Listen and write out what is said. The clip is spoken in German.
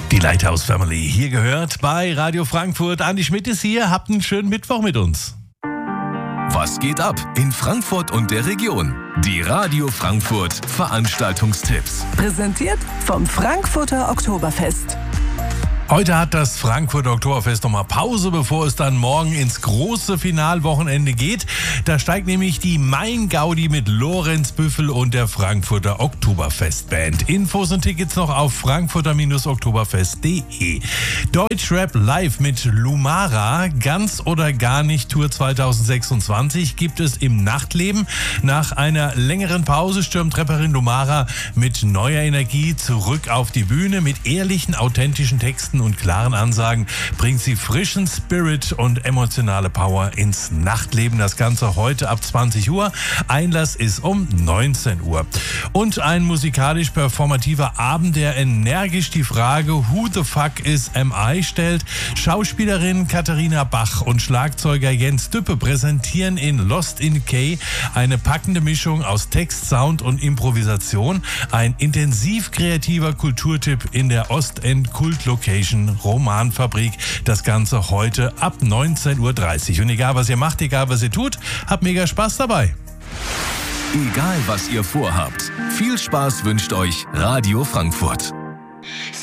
Die Lighthouse Family hier gehört bei Radio Frankfurt. Andi Schmidt ist hier. Habt einen schönen Mittwoch mit uns. Was geht ab in Frankfurt und der Region? Die Radio Frankfurt Veranstaltungstipps. Präsentiert vom Frankfurter Oktoberfest. Heute hat das Frankfurter Oktoberfest nochmal Pause, bevor es dann morgen ins große Finalwochenende geht. Da steigt nämlich die Main-Gaudi mit Lorenz Büffel und der Frankfurter Oktoberfest-Band. Infos und Tickets noch auf frankfurter-oktoberfest.de. Deutschrap live mit Lumara, ganz oder gar nicht Tour 2026 gibt es im Nachtleben. Nach einer längeren Pause stürmt Rapperin Lumara mit neuer Energie zurück auf die Bühne. Mit ehrlichen, authentischen Texten und klaren Ansagen bringt sie frischen Spirit und emotionale Power ins Nachtleben. Das Ganze heute ab 20 Uhr. Einlass ist um 19 Uhr. Und ein musikalisch-performativer Abend, der energisch die Frage Who the fuck is MI stellt. Schauspielerin Katharina Bach und Schlagzeuger Jens Düppe präsentieren in Lost in K eine packende Mischung aus Text, Sound und Improvisation. Ein intensiv kreativer Kulturtipp in der Ostend-Kult-Location Romanfabrik. Das Ganze heute ab 19.30 Uhr. Und egal was ihr macht, egal was ihr tut, habt mega Spaß dabei. Egal was ihr vorhabt, viel Spaß wünscht euch Radio Frankfurt.